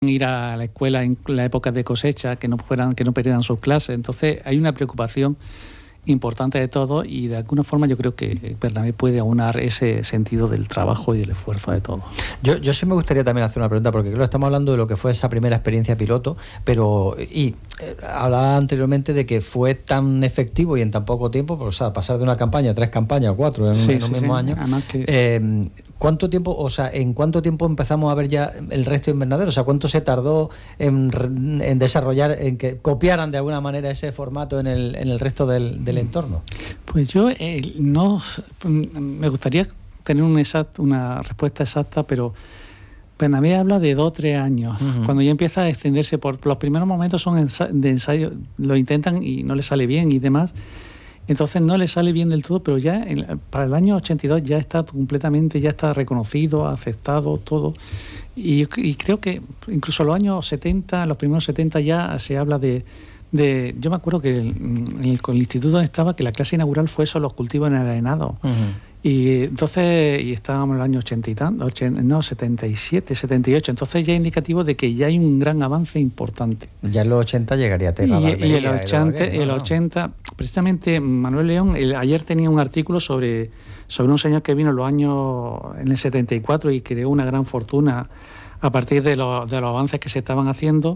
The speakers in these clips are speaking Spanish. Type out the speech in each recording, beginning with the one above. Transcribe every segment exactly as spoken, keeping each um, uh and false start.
ir a la escuela en la época de cosecha, que no fueran, que no perdieran sus clases. Entonces hay una preocupación importante de todo y de alguna forma yo creo que Bernabé puede aunar ese sentido del trabajo y del esfuerzo de todos. Yo, yo sí me gustaría también hacer una pregunta, porque claro, estamos hablando de lo que fue esa primera experiencia piloto, pero y eh, hablaba anteriormente de que fue tan efectivo y en tan poco tiempo, pues, o sea, pasar de una campaña a tres campañas o cuatro en, sí, en sí, un mismo sí. año. Además que... Eh, ¿Cuánto tiempo, o sea, en cuánto tiempo empezamos a ver ya el resto de invernaderos? O sea, ¿cuánto se tardó en, en desarrollar, en que copiaran de alguna manera ese formato en el, en el resto del, del entorno? Pues yo eh, no me gustaría tener un exacto, una respuesta exacta, pero Bernabé habla de dos o tres años, uh-huh. cuando ya empieza a extenderse. Por los primeros momentos son de ensayo, lo intentan y no les sale bien y demás. Entonces no le sale bien del todo, pero ya en, para el año ochenta y dos ya está completamente, ya está reconocido, aceptado, todo. Y, y creo que incluso los años setenta, los primeros setenta ya se habla de... de yo me acuerdo que el, el, con el instituto donde estaba, que la clase inaugural fue eso, los cultivos en el arenado. Uh-huh. Y entonces, y estábamos en el año ochenta y tanto, ochenta, no, setenta y siete, setenta y ocho, entonces ya es indicativo de que ya hay un gran avance importante. Ya en los ochenta llegaría a Tierra de Almería. Y, y el ochenta, el ¿no? ochenta, precisamente Manuel León, el, ayer tenía un artículo sobre, sobre un señor que vino en los años, en el setenta y cuatro y creó una gran fortuna a partir de, lo, de los avances que se estaban haciendo.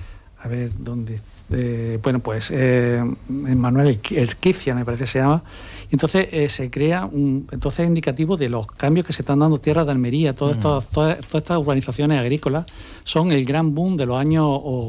A ver, ¿dónde? Eh, bueno, pues eh, Manuel Erquicia, me parece que se llama. Entonces eh, se crea un entonces indicativo de los cambios que se están dando en Tierra de Almería. Todas, mm. todas, todas, todas estas urbanizaciones agrícolas son el gran boom de los años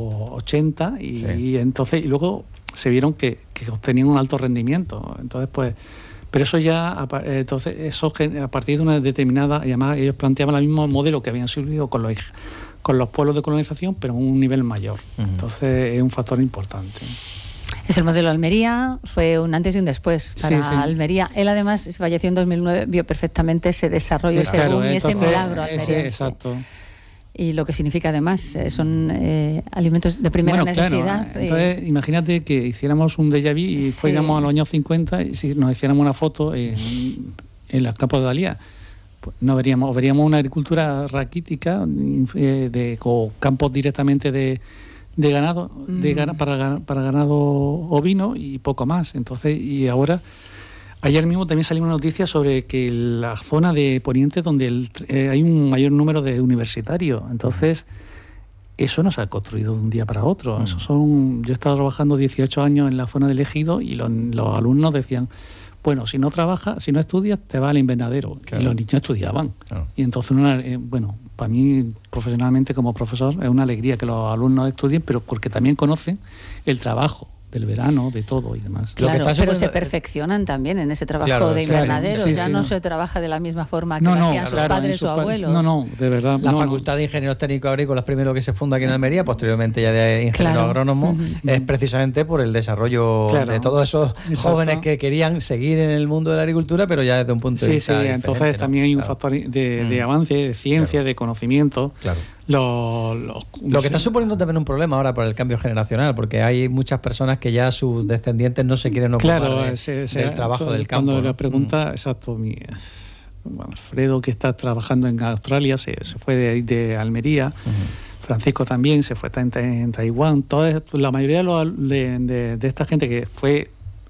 ochenta y, sí. y entonces y luego se vieron que, que obtenían un alto rendimiento. Entonces, pues, pero eso ya, entonces eso a partir de una determinada, y además ellos planteaban el mismo modelo que habían seguido con los con los pueblos de colonización, pero en un nivel mayor. Uh-huh. Entonces es un factor importante. Es el modelo Almería, fue un antes y un después para sí, sí. Almería. Él además falleció en dos mil nueve, vio perfectamente ese desarrollo, ese claro, boom y ese milagro almeriense. Exacto. Y lo que significa además, eh, son eh, alimentos de primera bueno, necesidad. Claro. Entonces, eh, imagínate que hiciéramos un déjà vu y sí. fuéramos a los años cincuenta y si nos hiciéramos una foto en, en los campos de Dalía. No veríamos, veríamos una agricultura raquítica eh, de con campos directamente de, de ganado, mm. de gana, para, para ganado ovino y poco más. Entonces, y ahora, ayer mismo también salió una noticia sobre que la zona de Poniente donde el, eh, hay un mayor número de universitarios. Entonces, eso no se ha construido de un día para otro. Mm. Eso son, yo he estado trabajando dieciocho años en la zona del Ejido y los, los alumnos decían, bueno, si no trabajas, si no estudias, te vas al invernadero. Claro. Y los niños estudiaban. Claro. Y entonces, una, eh, bueno, para mí, profesionalmente como profesor, es una alegría que los alumnos estudien, pero porque también conocen el trabajo del verano, de todo y demás. Claro, pero suponiendo... se perfeccionan también en ese trabajo claro, de invernaderos. Claro, sí, ya sí, no, no se trabaja de la misma forma que no, lo no, hacían claro, sus padres o abuelos. No, no, de verdad. La no, Facultad no. de Ingenieros Técnicos Agrícolas, primero que se funda aquí en Almería, posteriormente ya de Ingeniero claro. Agrónomo, uh-huh. es precisamente por el desarrollo claro. de todos esos Exacto. jóvenes que querían seguir en el mundo de la agricultura, pero ya desde un punto sí, de vista Sí, sí, entonces ¿no? también hay un claro. factor de, de avance, de ciencia, claro. de conocimiento. Claro. Lo, lo, lo que está suponiendo también un problema ahora por el cambio generacional, porque hay muchas personas que ya sus descendientes no se quieren ocupar claro, de, ese, ese, del trabajo del campo. Cuando ¿no? la pregunta, mm. exacto, mi bueno, Alfredo, que está trabajando en Australia, se, se fue de, de Almería, uh-huh. Francisco también se fue en, en Taiwán, toda, la mayoría de, los, de, de, de esta gente que fue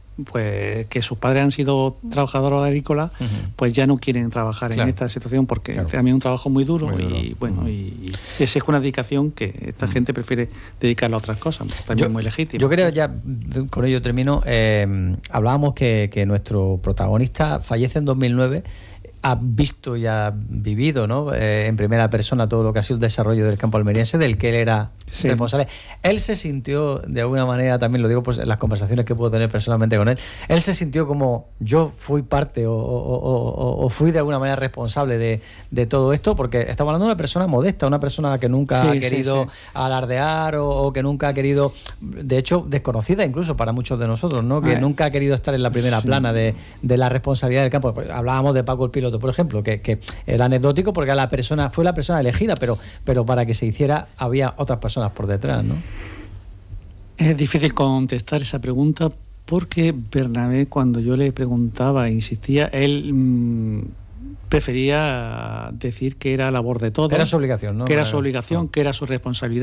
pues que sus padres han sido trabajadores agrícolas, uh-huh. pues ya no quieren trabajar claro. en esta situación porque claro. también es un trabajo muy duro, muy duro. y bueno, uh-huh. y, y esa es una dedicación que esta uh-huh. gente prefiere dedicarla a otras cosas, también yo, muy legítimo. Yo creo, ya con ello termino, eh, hablábamos que, que nuestro protagonista fallece en dos mil nueve, ha visto y ha vivido, ¿no? Eh, en primera persona todo lo que ha sido el desarrollo del campo almeriense, del que él era sí. responsable. Él se sintió, de alguna manera, también lo digo pues, en las conversaciones que puedo tener personalmente con él, él se sintió como yo fui parte o, o, o, o fui de alguna manera responsable de, de todo esto, porque estamos hablando de una persona modesta, una persona que nunca sí, ha querido sí, sí. alardear o, o que nunca ha querido, de hecho, desconocida incluso para muchos de nosotros, ¿no? Que Ay. nunca ha querido estar en la primera sí. plana de, de la responsabilidad del campo. Hablábamos de Paco el Piloto, por ejemplo, que, que era anecdótico porque la persona fue la persona elegida, pero, pero para que se hiciera había otras personas por detrás, ¿no? Es difícil contestar esa pregunta porque Bernabé, cuando yo le preguntaba, insistía, él mmm, prefería decir que era labor de todos. Era su obligación, ¿no? Que era su obligación, no. que era su responsabilidad.